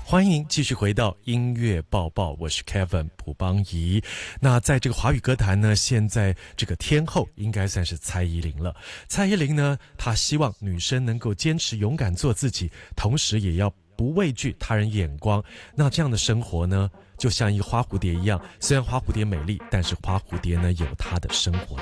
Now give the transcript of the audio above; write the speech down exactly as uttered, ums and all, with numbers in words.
欢迎继续回到音乐报报，我是 Kevin 蒲邦仪。那在这个华语歌坛呢，现在这个天后应该算是蔡依林了。蔡依林呢，她希望女生能够坚持勇敢做自己，同时也要不畏惧他人眼光。那这样的生活呢，就像一个花蝴蝶一样，虽然花蝴蝶美丽，但是花蝴蝶呢有它的生活